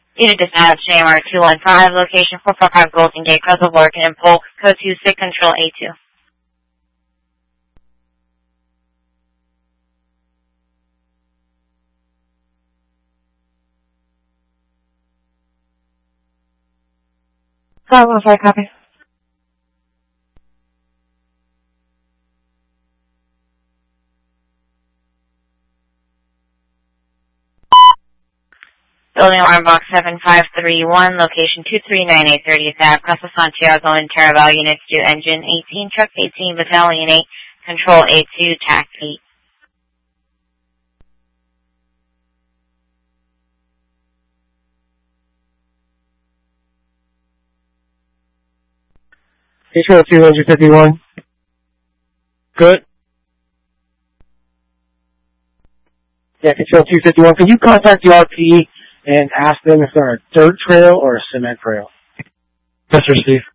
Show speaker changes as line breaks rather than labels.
Unit dispatch, JMR 215, location 445 Golden Gate, Reservoir, and Polk, code 26, control A2. Sorry, copy. Building alarm box 7531, location 2398 30th Ave, Casa Santiago, and Terraval, units 2, engine 18, truck 18, battalion 8, control A2, tax 8.
Control 251. Good. Yeah, Control 251. Can you contact the RP and ask them if they're a dirt trail or a cement trail?
Yes, sir, Steve.